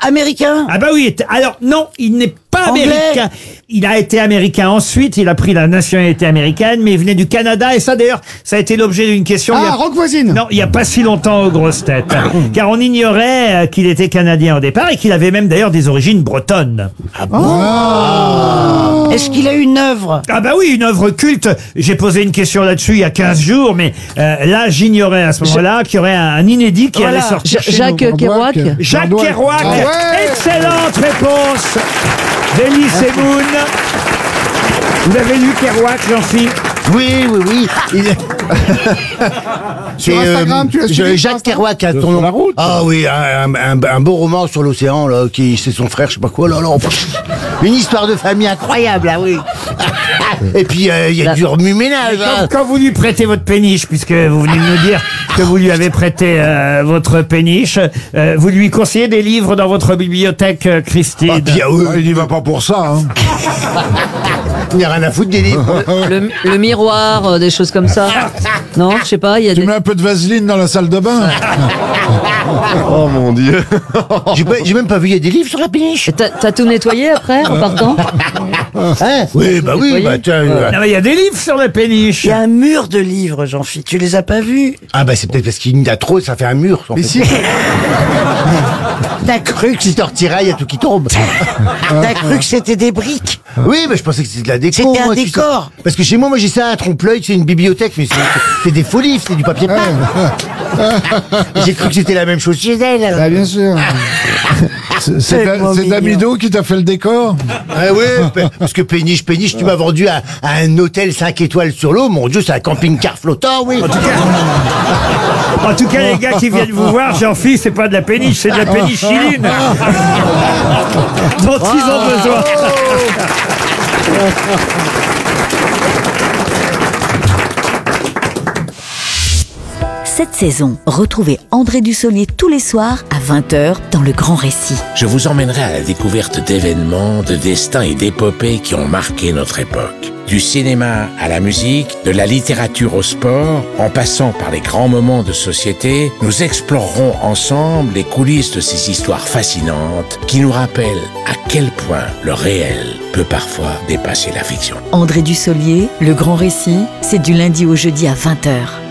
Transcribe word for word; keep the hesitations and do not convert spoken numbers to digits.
américain? Ah bah oui, alors non, il n'est pas Anglais. américain. Il a été américain ensuite, il a pris la nationalité américaine, mais il venait du Canada, et ça d'ailleurs, ça a été l'objet d'une question. il y Ah, a... Rock Voisine. Non, il n'y a pas si longtemps aux grosses têtes. Car on ignorait euh, qu'il était canadien au départ, et qu'il avait même d'ailleurs des origines bretonnes. Ah bon? Est-ce qu'il a une œuvre? Ah bah oui, une œuvre culte. J'ai posé une question là-dessus il y a quinze jours, mais euh, là, j'ignorais à ce moment-là qu'il y aurait un, un inédit qui Voilà. allait sortir Ja- chez Jacques nous. Kerouac. Jacques Kerouac. Kerouac. Ah ouais. Excellente réponse d'Elie Semoun. Vous avez lu Kerouac, Jean-Philippe? Oui, oui, oui. Il... Sur C'est, Instagram, tu l'as je- suivi sur Jacques Instagram Kerouac, hein, ton Sur nom. la route. Ah oui, un, un, un beau roman sur l'océan, là, qui c'est son frère, je sais pas quoi, là, là. Une histoire de famille incroyable, ah oui. Et puis, euh, il y a du remue-ménage, hein. Quand, quand vous lui prêtez votre péniche, puisque vous venez de nous dire que vous lui avez prêté euh, votre péniche, euh, vous lui conseillez des livres dans votre bibliothèque, euh, Christine? Ah, puis, ah, oui, Ah, il n'y va pas pour ça, hein. il n'y a rien à foutre des livres. Le, le miroir, euh, des choses comme ça. Non, je sais pas, il y a Tu des... mets un peu de vaseline dans la salle de bain. Oh mon Dieu. J'ai pas- j'ai même pas vu, il y a des livres sur la péniche. T'as t'as tout nettoyé après, en partant? Hein oui, bah oui, Nettoyé. bah tiens. euh, Non, mais il y a des livres sur la péniche. Il y a un mur de livres, Jean-Philippe. Tu les as pas vus? Ah bah c'est peut-être parce qu'il y en a trop, ça fait un mur. En Mais fait. si. T'as cru que si tu retirais, il y a tout qui tombe. T'as cru que c'était des briques? Oui, mais je pensais que c'était de la déco. C'était un moi, tu sais. décor. Parce que chez moi, moi j'ai ça à trompe-l'œil, c'est une bibliothèque, mais c'est c'est des faux livres, c'est du papier peint. J'ai cru que c'était la même chose chez elle. Ah, bien sûr. C'est- C'est Tellement c'est mignon. Damido qui t'a fait le décor. Ah ouais, pe- parce que péniche, péniche, tu m'as vendu à, à un hôtel cinq étoiles sur l'eau. Mon Dieu, c'est un camping-car flottant, oui. En tout cas, les gars qui viennent vous voir, Jean-Philippe, c'est pas de la péniche, c'est de la pénichiline dont ils ont besoin. Cette saison, retrouvez André Dussolier tous les soirs à vingt heures dans Le Grand Récit. Je vous emmènerai à la découverte d'événements, de destins et d'épopées qui ont marqué notre époque. Du cinéma à la musique, de la littérature au sport, en passant par les grands moments de société, nous explorerons ensemble les coulisses de ces histoires fascinantes qui nous rappellent à quel point le réel peut parfois dépasser la fiction. André Dussolier, Le Grand Récit, c'est du lundi au jeudi à vingt heures.